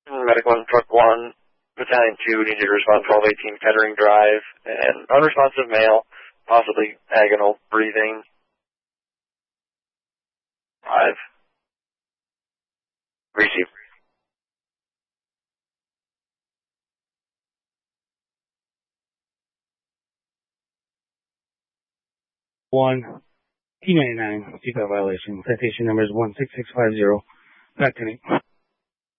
Medic 1, Truck 1, Battalion 2, need you to respond 1218 Kettering Drive, and unresponsive male, possibly agonal breathing. 5. Receive. One T99 seatbelt violation. Citation number is 16650. Back to me.